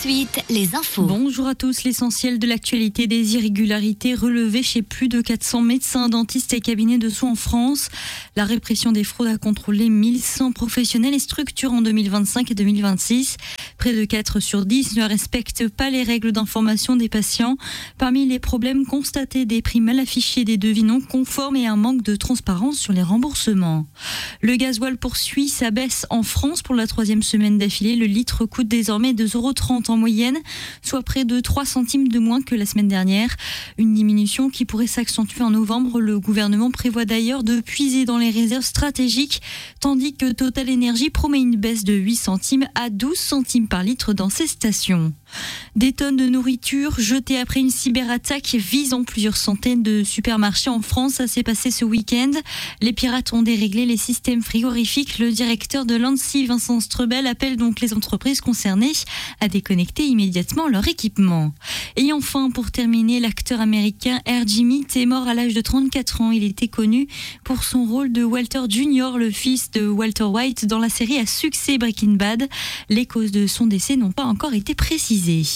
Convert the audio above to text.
suite, les infos. Bonjour à tous, l'essentiel de l'actualité, des irrégularités relevées chez plus de 400 médecins, dentistes et cabinets de soins en France. La répression des fraudes a contrôlé 1100 professionnels et structures en 2025 et 2026. Près de 4 sur 10 ne respectent pas les règles d'information des patients. Parmi les problèmes constatés, des prix mal affichés, des devis non conformes et un manque de transparence sur les remboursements. Le gasoil poursuit sa baisse en France pour la 3e semaine d'affilée. Le litre coûte désormais 2,30 € en moyenne, soit près de 3 centimes de moins que la semaine dernière. Une diminution qui pourrait s'accentuer en novembre. Le gouvernement prévoit d'ailleurs de puiser dans les réserves stratégiques, tandis que Total Energy promet une baisse de 8 centimes à 12 centimes par litre dans ses stations. Des tonnes de nourriture jetées après une cyberattaque visant plusieurs centaines de supermarchés en France. Ça s'est passé ce week-end. Les pirates ont déréglé les systèmes frigorifiques. Le directeur de l'ANSSI, Vincent Strebel, appelle donc les entreprises concernées à déconnecter immédiatement leur équipement. Et enfin, pour terminer, l'acteur américain R.J. Mitte est mort à l'âge de 34 ans. Il était connu pour son rôle de Walter Jr., le fils de Walter White, dans la série à succès Breaking Bad. Les causes de son décès n'ont pas encore été précisées.